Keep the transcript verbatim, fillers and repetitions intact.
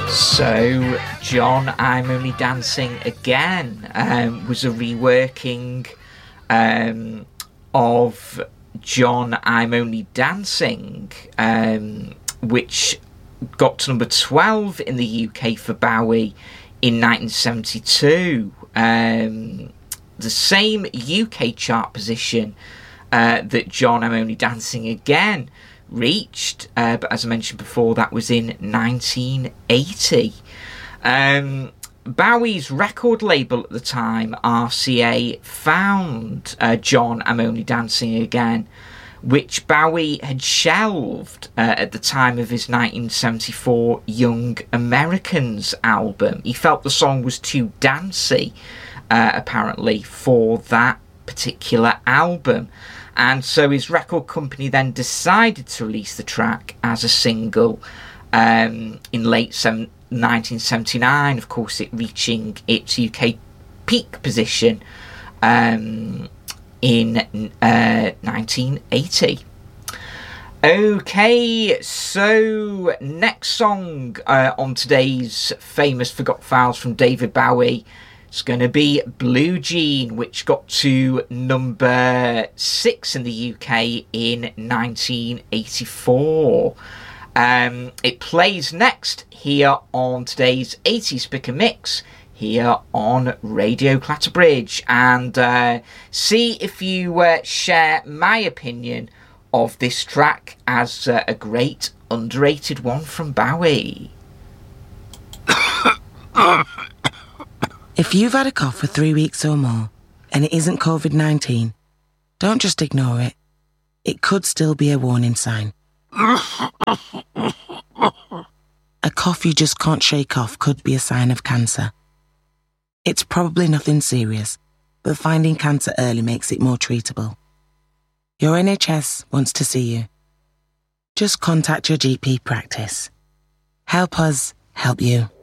So, John, I'm Only Dancing Again um, was a reworking um, of John, I'm Only Dancing, um, which got to number twelve in the U K for Bowie in nineteen seventy-two. Um, the same U K chart position uh, that John, I'm Only Dancing Again reached, uh, but as I mentioned before, that was in nineteen eighty. Um, Bowie's record label at the time, R C A, found uh, John, I'm Only Dancing Again, which Bowie had shelved uh, at the time of his nineteen seventy-four Young Americans album. He felt the song was too dancey, uh, apparently, for that particular album. And so his record company then decided to release the track as a single um, in late sem- nineteen seventy-nine, of course it reaching its U K peak position um, in uh, nineteen eighty. Okay, so next song uh, on today's famous Forgot Files from David Bowie, it's going to be Blue Jean, which got to number six in the U K in nineteen eighty-four. Um, it plays next here on today's eighties Pick and Mix here on Radio Clatterbridge. And uh, see if you uh, share my opinion of this track as uh, a great underrated one from Bowie. If you've had a cough for three weeks or more and it isn't covid nineteen, don't just ignore it. It could still be a warning sign. A cough you just can't shake off could be a sign of cancer. It's probably nothing serious, but finding cancer early makes it more treatable. Your N H S wants to see you. Just contact your G P practice. Help us help you.